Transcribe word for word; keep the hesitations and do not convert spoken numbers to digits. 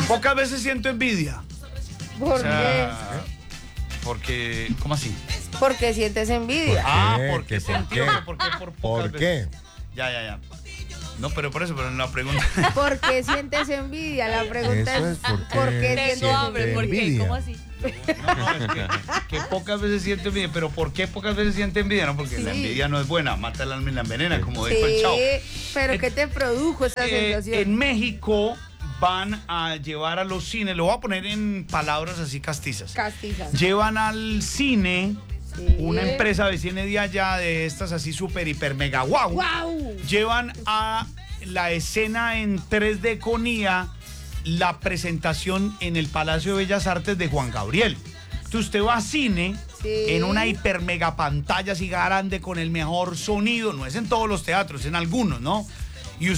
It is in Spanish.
Pocas veces siento envidia. ¿Por O sea, porque, ¿cómo así? qué? Porque sientes envidia. Ah, qué? ¿por qué ¿Qué por sentido? qué? ¿Por qué por pocas ¿Por veces? qué? Ya, ya, ya. No, pero por eso, pero en la pregunta. ¿Por qué sientes envidia? La pregunta Eso es, es ¿por qué ¿por qué sientes sientes Tengo hambre, ¿por qué? envidia? ¿Cómo así? No, no, es que, que pocas veces siente envidia. Pero ¿por qué pocas veces siente envidia? No, porque la Sí. envidia no es buena. Mata el alma y la envenena, como Sí, dijo el Chavo. pero ¿qué te produjo esta Eh, sensación? en México van a llevar a los cines, lo voy a poner en palabras así castizas. Castizas. Llevan al cine Sí. una empresa de cine de allá, de estas así súper, hiper, mega guau. ¡Guau! Llevan a la escena en tres D con I A la presentación en el Palacio de Bellas Artes de Juan Gabriel. Entonces usted va a cine Sí. en una hiper mega pantalla así grande con el mejor sonido, no es en todos los teatros, en algunos, ¿no?